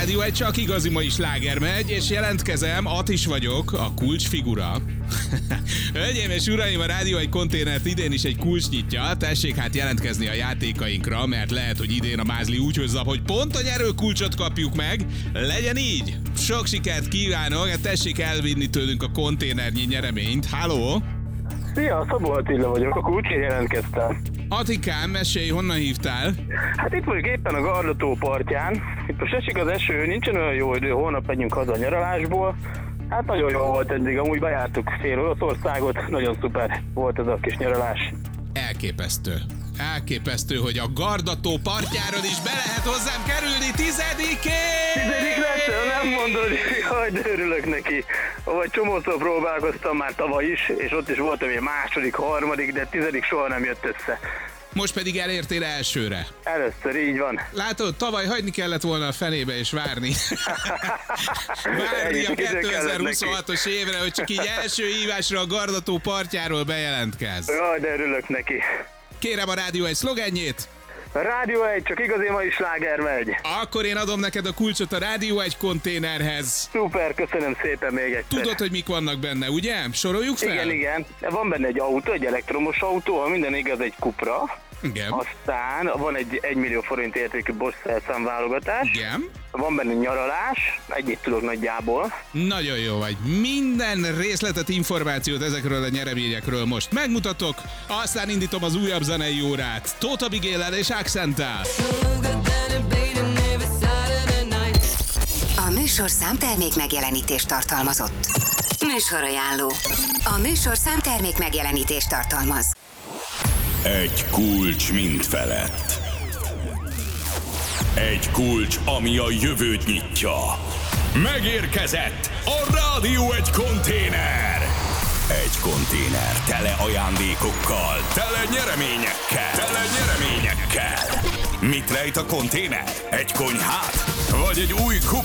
Rádió egy csak igazi mai sláger megy, és jelentkezem, Atis vagyok, a kulcsfigura. Hölgyeim és uraim, a Rádió egy konténert idén is egy kulcs nyitja. Tessék hát jelentkezni a játékainkra, mert lehet, hogy idén a mázli úgy hozza, hogy pont a nyerőkulcsot kapjuk meg. Legyen így! Sok sikert kívánok, tessék elvinni tőlünk a konténernyi nyereményt. Halló! Szia, Szabó Attila vagyok, a kulcsért jelentkeztem. Atikám, mesélj, honnan hívtál? Hát itt vagyok éppen a Gardató partján. Itt most esik az eső, nincsen olyan jó idő, holnap megyünk haza a nyaralásból. Hát nagyon jó volt eddig, amúgy bejártuk fél Olaszországot, nagyon szuper volt ez a kis nyaralás. Elképesztő. Elképesztő, hogy a Gardató partjáról is be lehet hozzám kerülni 10-én! 10. lesz, nem mondod, jaj, de örülök neki. Vagy csomószor próbálkoztam már tavaly is, és ott is voltam egy második, harmadik, de 10. soha nem jött össze. Most pedig elértél elsőre. Először így van. Látod, tavaly hagyni kellett volna a fenébe és várni. Várni a 2026-os évre, hogy csak így első hívásra a Gardató partjáról bejelentkezz. Jaj, de örülök neki. Kérem a Rádió egy szlogenjét. A Rádió egy csak igazi mai sláger megy. Akkor én adom neked a kulcsot a Rádió egy konténerhez. Szuper, köszönöm szépen még egyszer. Tudod, hogy mik vannak benne, ugye? Soroljuk fel? Igen. Van benne egy autó, egy elektromos autó, ha minden igaz, egy Cupra. Igen. Aztán van egy 1 millió forint értékű Bosch szerszámválogatás. Igen. Van benne nyaralás, ennyit tudok nagyjából. Nagyon jó vagy. Minden részletet, információt ezekről a nyereményekről most megmutatok, aztán indítom az újabb zenei órát. Tóth Abigail-el és Accenttel. A műsorszám termék megjelenítést tartalmazott. Műsorajánló. A műsorszám termék megjelenítést tartalmaz. Egy kulcs mindfelett. Egy kulcs, ami a jövőt nyitja. Megérkezett a Rádió egy konténer. Egy konténer tele ajándékokkal, tele nyereményekkel. Mit rejt a konténer? Egy konyhát? Vagy egy új